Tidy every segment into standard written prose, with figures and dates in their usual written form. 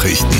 Nachrichten.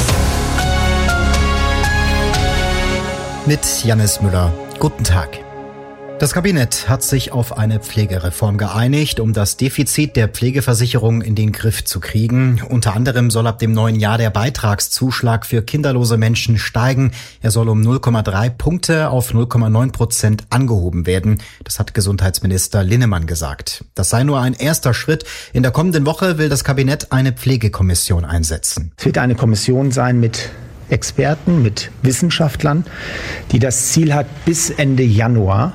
Mit Jannis Müller. Guten Tag. Das Kabinett hat sich auf eine Pflegereform geeinigt, um das Defizit der Pflegeversicherung in den Griff zu kriegen. Unter anderem soll ab dem neuen Jahr der Beitragszuschlag für kinderlose Menschen steigen. Er soll um 0,3 Punkte auf 0,9% angehoben werden. Das hat Gesundheitsminister Linnemann gesagt. Das sei nur ein erster Schritt. In der kommenden Woche will das Kabinett eine Pflegekommission einsetzen. Es wird eine Kommission sein mit Experten, mit Wissenschaftlern, die das Ziel hat, bis Ende Januar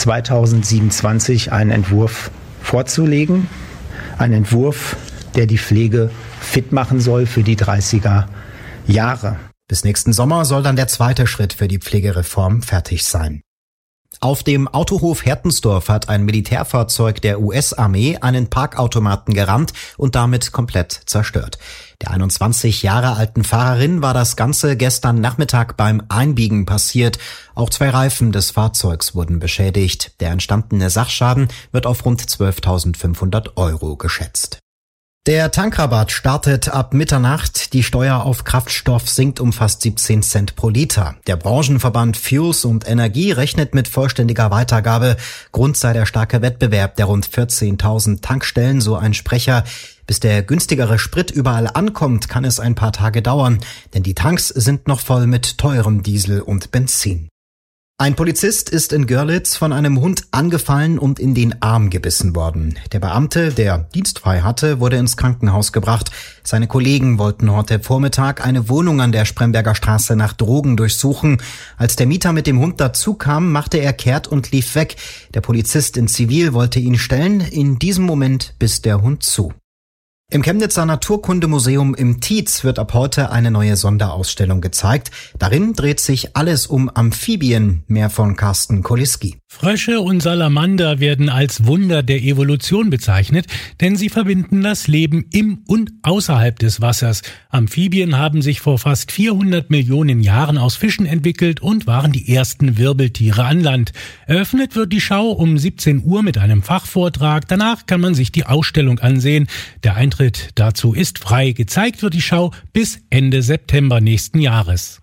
2027 einen Entwurf vorzulegen. Ein Entwurf, der die Pflege fit machen soll für die 30er Jahre. Bis nächsten Sommer soll dann der zweite Schritt für die Pflegereform fertig sein. Auf dem Autohof Hertensdorf hat ein Militärfahrzeug der US-Armee einen Parkautomaten gerammt und damit komplett zerstört. Der 21 Jahre alten Fahrerin war das Ganze gestern Nachmittag beim Einbiegen passiert. Auch 2 Reifen des Fahrzeugs wurden beschädigt. Der entstandene Sachschaden wird auf rund 12.500 € geschätzt. Der Tankrabatt startet ab Mitternacht. Die Steuer auf Kraftstoff sinkt um fast 17 Cent pro Liter. Der Branchenverband Fuels und Energie rechnet mit vollständiger Weitergabe. Grund sei der starke Wettbewerb der rund 14.000 Tankstellen, so ein Sprecher. Bis der günstigere Sprit überall ankommt, kann es ein paar Tage dauern, denn die Tanks sind noch voll mit teurem Diesel und Benzin. Ein Polizist ist in Görlitz von einem Hund angefallen und in den Arm gebissen worden. Der Beamte, der dienstfrei hatte, wurde ins Krankenhaus gebracht. Seine Kollegen wollten heute Vormittag eine Wohnung an der Spremberger Straße nach Drogen durchsuchen. Als der Mieter mit dem Hund dazukam, machte er kehrt und lief weg. Der Polizist in Zivil wollte ihn stellen. In diesem Moment biss der Hund zu. Im Chemnitzer Naturkundemuseum im Tietz wird ab heute eine neue Sonderausstellung gezeigt. Darin dreht sich alles um Amphibien. Mehr von Carsten Koliski. Frösche und Salamander werden als Wunder der Evolution bezeichnet, denn sie verbinden das Leben im und außerhalb des Wassers. Amphibien haben sich vor fast 400 Millionen Jahren aus Fischen entwickelt und waren die ersten Wirbeltiere an Land. Eröffnet wird die Schau um 17 Uhr mit einem Fachvortrag. Danach kann man sich die Ausstellung ansehen. Der Eintritt dazu ist frei. Gezeigt wird die Schau bis Ende September nächsten Jahres.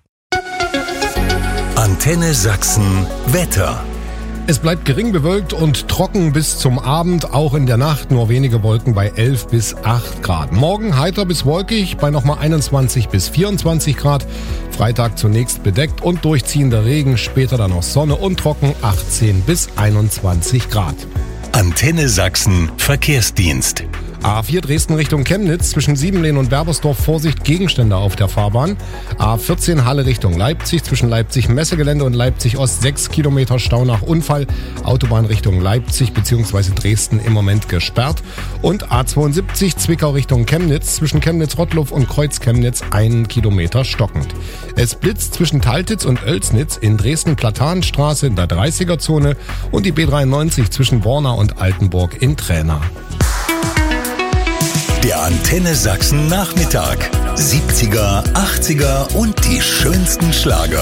Antenne Sachsen Wetter. Es bleibt gering bewölkt und trocken bis zum Abend, auch in der Nacht nur wenige Wolken bei 11 bis 8 Grad. Morgen heiter bis wolkig bei nochmal 21 bis 24 Grad. Freitag zunächst bedeckt und durchziehender Regen, später dann noch Sonne und trocken 18 bis 21 Grad. Antenne Sachsen Verkehrsdienst. A4 Dresden Richtung Chemnitz, zwischen Siebenlehn und Berbersdorf Vorsicht, Gegenstände auf der Fahrbahn. A14 Halle Richtung Leipzig, zwischen Leipzig Messegelände und Leipzig Ost 6 Kilometer Stau nach Unfall. Autobahn Richtung Leipzig bzw. Dresden im Moment gesperrt. Und A72 Zwickau Richtung Chemnitz, zwischen Chemnitz-Rottluff und Kreuz Chemnitz 1 Kilometer stockend. Es blitzt zwischen Taltitz und Oelsnitz, in Dresden Platanenstraße in der 30er-Zone und die B93 zwischen Borna und Altenburg in Träna. Der Antenne Sachsen Nachmittag. 70er, 80er und die schönsten Schlager.